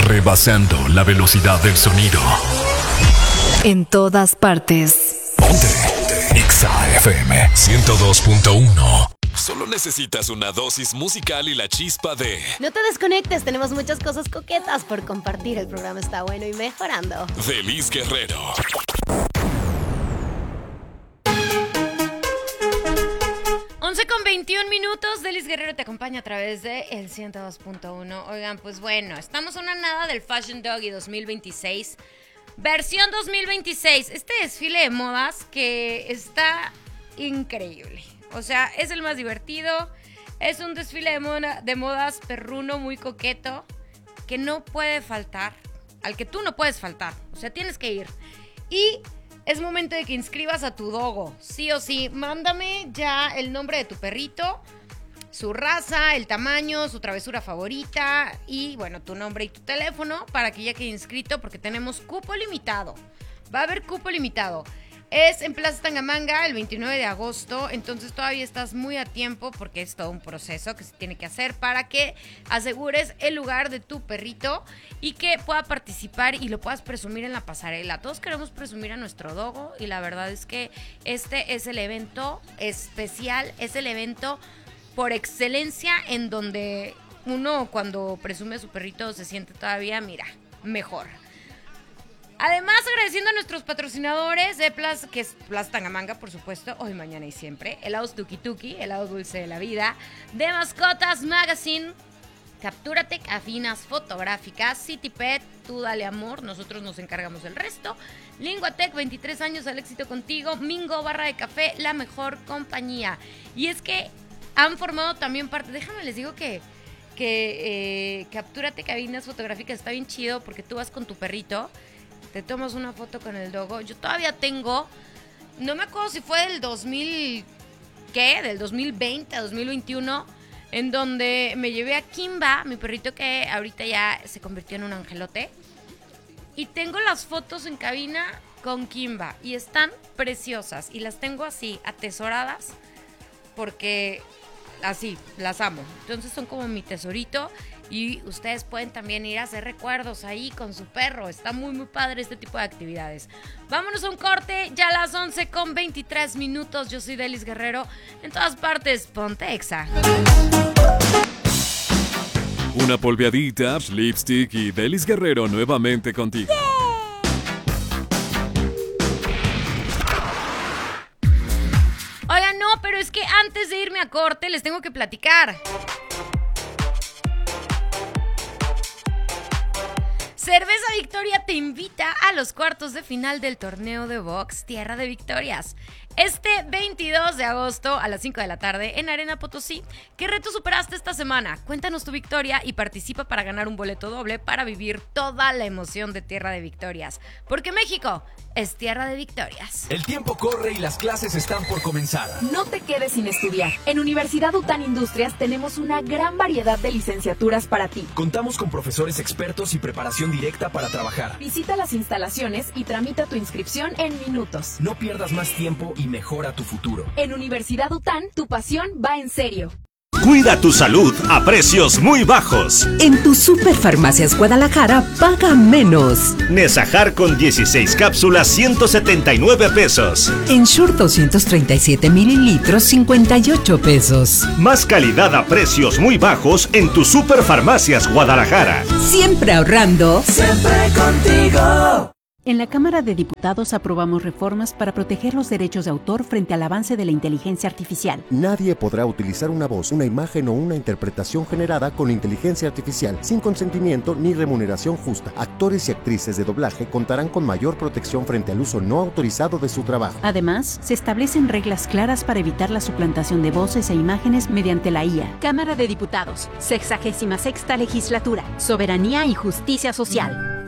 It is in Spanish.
rebasando la velocidad del sonido. En todas partes. Ponte Exa FM 102.1. Solo necesitas una dosis musical y la chispa de... No te desconectes, tenemos muchas cosas coquetas por compartir. El programa está bueno y mejorando. Delis Guerrero. Con 21 minutos, Delis Guerrero te acompaña a través de el 102.1. Oigan, pues bueno, estamos a una nada del Fashion Doggy 2026, versión 2026. Este desfile de modas que está increíble. O sea, es el más divertido. Es un desfile de modas perruno, muy coqueto, que no puede faltar, al que tú no puedes faltar. O sea, tienes que ir. Y es momento de que inscribas a tu dogo, sí o sí. Mándame ya el nombre de tu perrito, su raza, el tamaño, su travesura favorita y, bueno, tu nombre y tu teléfono para que ya quede inscrito porque tenemos cupo limitado. Va a haber cupo limitado. Es en Plaza Tangamanga el 29 de agosto, entonces todavía estás muy a tiempo porque es todo un proceso que se tiene que hacer para que asegures el lugar de tu perrito y que pueda participar y lo puedas presumir en la pasarela. Todos queremos presumir a nuestro dogo y la verdad es que este es el evento especial, es el evento por excelencia en donde uno cuando presume a su perrito se siente todavía, mira, mejor. Además, agradeciendo a nuestros patrocinadores de Plaza, que es Plaza Tangamanga, por supuesto, hoy, mañana y siempre. Helados Tuki Tuki, helado dulce de la vida. De Mascotas Magazine, Captúrate, Afinas Fotográficas, City Pet, tú dale amor, nosotros nos encargamos del resto. Linguatec, 23 años al éxito contigo. Mingo, barra de café, la mejor compañía. Y es que han formado también parte, déjame les digo que Captúrate, Cabinas Fotográficas está bien chido porque tú vas con tu perrito, te tomas una foto con el dogo. Yo todavía tengo, no me acuerdo si fue del 2000, ¿qué? Del 2020 a 2021, en donde me llevé a Kimba, mi perrito que ahorita ya se convirtió en un angelote. Y tengo las fotos en cabina con Kimba y están preciosas y las tengo así, atesoradas, porque así, las amo. Entonces son como mi tesorito. Y ustedes pueden también ir a hacer recuerdos ahí con su perro. Está muy, muy padre este tipo de actividades. Vámonos a un corte, ya a las 11:23. Yo soy Delis Guerrero. En todas partes, ponte Exa. Una polveadita, lipstick y Delis Guerrero nuevamente contigo. Oigan, no, pero es que antes de irme a corte les tengo que platicar. Cerveza Victoria te invita a los cuartos de final del torneo de box Tierra de Victorias. Este 22 de agosto a las 5 de la tarde en Arena Potosí. ¿Qué reto superaste esta semana? Cuéntanos tu victoria y participa para ganar un boleto doble para vivir toda la emoción de Tierra de Victorias. Porque México es Tierra de Victorias. El tiempo corre y las clases están por comenzar. No te quedes sin estudiar. En Universidad UTAN Industrias tenemos una gran variedad de licenciaturas para ti. Contamos con profesores expertos y preparación directa para trabajar. Visita las instalaciones y tramita tu inscripción en minutos. No pierdas más tiempo y mejora tu futuro. En Universidad UTAN, tu pasión va en serio. Cuida tu salud a precios muy bajos. En tu Superfarmacias Guadalajara, paga menos. Nesajar con 16 cápsulas, 179 pesos. Ensure 237 mililitros, 58 pesos. Más calidad a precios muy bajos en tu Superfarmacias Guadalajara. Siempre ahorrando. Siempre contigo. En la Cámara de Diputados aprobamos reformas para proteger los derechos de autor frente al avance de la inteligencia artificial. Nadie podrá utilizar una voz, una imagen o una interpretación generada con inteligencia artificial sin consentimiento ni remuneración justa. Actores y actrices de doblaje contarán con mayor protección frente al uso no autorizado de su trabajo. Además, se establecen reglas claras para evitar la suplantación de voces e imágenes mediante la IA. Cámara de Diputados, 66ª Legislatura, Soberanía y Justicia Social.